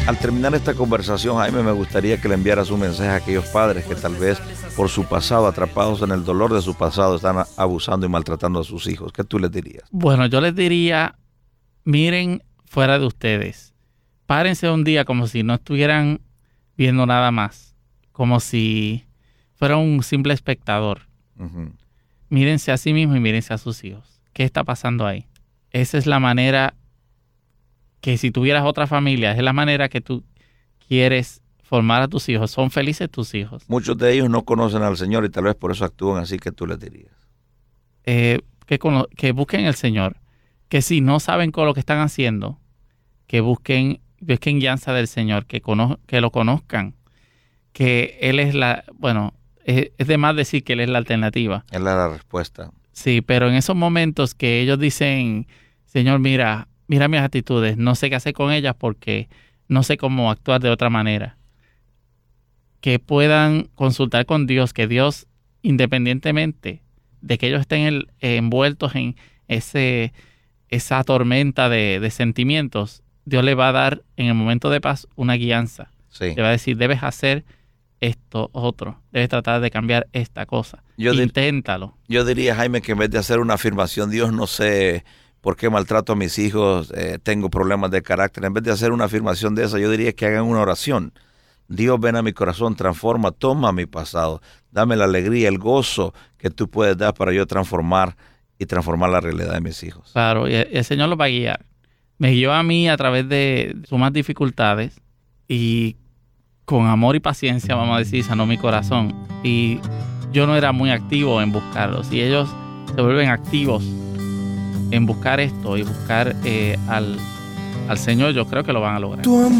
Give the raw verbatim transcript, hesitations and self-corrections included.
Al terminar esta conversación, Jaime, me gustaría que le enviaras un mensaje a aquellos padres que tal vez por su pasado, atrapados en el dolor de su pasado, están abusando y maltratando a sus hijos. ¿Qué tú les dirías? Bueno, yo les diría, miren fuera de ustedes. Párense un día como si no estuvieran viendo nada más, como si fuera un simple espectador. Uh-huh. Mírense a sí mismos y mírense a sus hijos. ¿Qué está pasando ahí? Esa es la manera que si tuvieras otra familia, es la manera que tú quieres formar a tus hijos. Son felices tus hijos. Muchos de ellos no conocen al Señor y tal vez por eso actúan así. Que tú les dirías. Eh, que, cono- que busquen al Señor. Que si no saben con lo que están haciendo, que busquen, busquen guianza del Señor, que, cono- que lo conozcan. Que Él es la, bueno, es, es de más decir que Él es la alternativa. Él es la respuesta. Sí, pero en esos momentos que ellos dicen, Señor, mira, mira mis actitudes, no sé qué hacer con ellas porque no sé cómo actuar de otra manera. Que puedan consultar con Dios, que Dios, independientemente de que ellos estén el, eh, envueltos en ese, esa tormenta de, de sentimientos, Dios le va a dar en el momento de paz una guianza. Sí. Le va a decir, debes hacer esto otro, debes tratar de cambiar esta cosa. Yo Inténtalo. Di- yo diría, Jaime, que en vez de hacer una afirmación, Dios, no sé por qué maltrato a mis hijos, eh, tengo problemas de carácter, en vez de hacer una afirmación de esa, yo diría que hagan una oración. Dios, ven a mi corazón, transforma, toma mi pasado, dame la alegría, el gozo que tú puedes dar para yo transformar y transformar la realidad de mis hijos. Claro, y el, el Señor los va a guiar. Me guió a mí a través de sumas dificultades y con amor y paciencia, vamos a decir, sanó mi corazón. Y yo no era muy activo en buscarlos. Y ellos se vuelven activos en buscar esto y buscar eh, al, al Señor, yo creo que lo van a lograr.